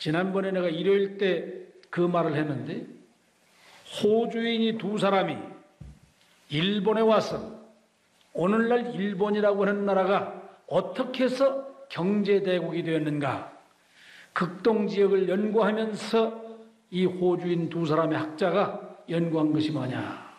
지난번에 내가 일요일 때 그 말을 했는데, 호주인이 두 사람이 일본에 와서 오늘날 일본이라고 하는 나라가 어떻게 해서 경제대국이 되었는가, 극동지역을 연구하면서 이 호주인 두 사람의 학자가 연구한 것이 뭐냐.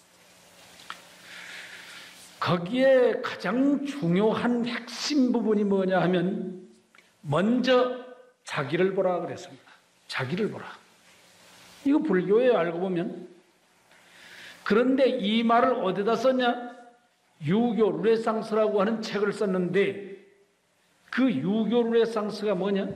거기에 가장 중요한 핵심 부분이 뭐냐 하면, 먼저 자기를 보라 그랬습니다. 자기를 보라. 이거 불교예요, 알고 보면. 그런데 이 말을 어디다 썼냐? 유교 르네상스라고 하는 책을 썼는데, 그 유교 르네상스가 뭐냐?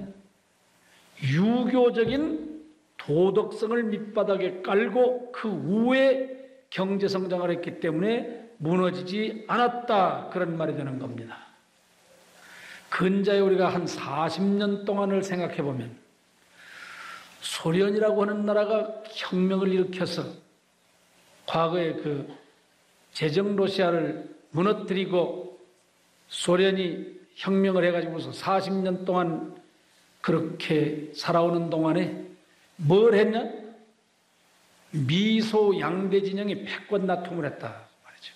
유교적인 도덕성을 밑바닥에 깔고 그 후에 경제성장을 했기 때문에 무너지지 않았다, 그런 말이 되는 겁니다. 근자에 우리가 한 40년 동안을 생각해 보면, 소련이라고 하는 나라가 혁명을 일으켜서 과거에 그 제정 러시아를 무너뜨리고 소련이 혁명을 해가지고서 40년 동안 그렇게 살아오는 동안에 뭘 했냐? 미소 양대 진영이 패권 나통을 했다 말이죠.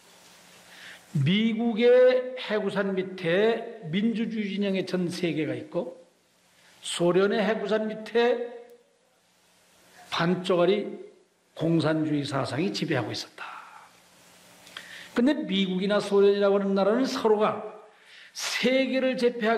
미국의 해구산 밑에 민주주의 진영의 전 세계가 있고, 소련의 해구산 밑에 반쪽짜리 공산주의 사상이 지배하고 있었다. 그런데 미국이나 소련이라고 하는 나라는 서로가 세계를 제패하기